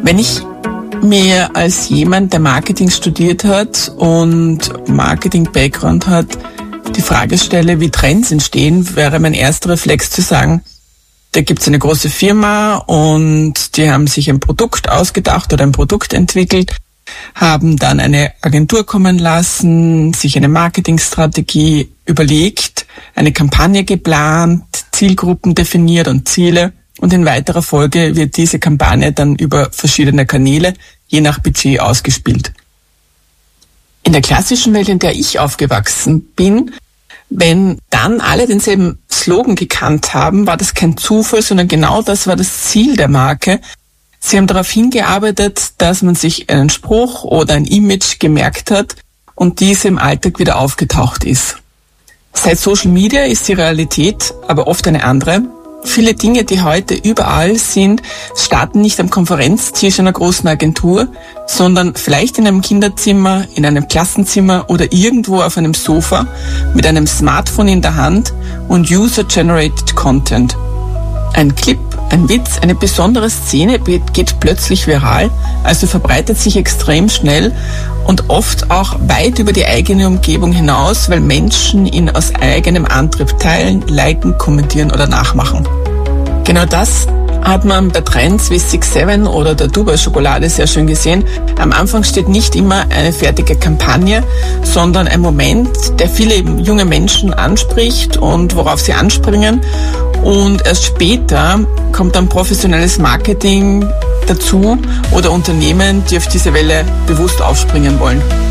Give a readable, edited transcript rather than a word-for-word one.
Wenn ich mir als jemand, der Marketing studiert hat und Marketing-Background hat, die Frage stelle, wie Trends entstehen, wäre mein erster Reflex zu sagen, da gibt's eine große Firma und die haben sich ein Produkt ausgedacht oder ein Produkt entwickelt, haben dann eine Agentur kommen lassen, sich eine Marketingstrategie überlegt, eine Kampagne geplant, Zielgruppen definiert und Ziele. Und in weiterer Folge wird diese Kampagne dann über verschiedene Kanäle, je nach Budget, ausgespielt. In der klassischen Welt, in der ich aufgewachsen bin, wenn dann alle denselben Slogan gekannt haben, war das kein Zufall, sondern genau das war das Ziel der Marke. Sie haben darauf hingearbeitet, dass man sich einen Spruch oder ein Image gemerkt hat und diese im Alltag wieder aufgetaucht ist. Seit Social Media ist die Realität aber oft eine andere. Viele Dinge, die heute überall sind, starten nicht am Konferenztisch einer großen Agentur, sondern vielleicht in einem Kinderzimmer, in einem Klassenzimmer oder irgendwo auf einem Sofa mit einem Smartphone in der Hand und User-Generated Content. Ein Clip, ein Witz, eine besondere Szene geht plötzlich viral, also verbreitet sich extrem schnell und oft auch weit über die eigene Umgebung hinaus, weil Menschen ihn aus eigenem Antrieb teilen, liken, kommentieren oder nachmachen. Genau das hat man bei Trends wie 6-7 oder der Dubai-Schokolade sehr schön gesehen. Am Anfang steht nicht immer eine fertige Kampagne, sondern ein Moment, der viele junge Menschen anspricht und worauf sie anspringen. Und erst später kommt dann professionelles Marketing dazu oder Unternehmen, die auf diese Welle bewusst aufspringen wollen.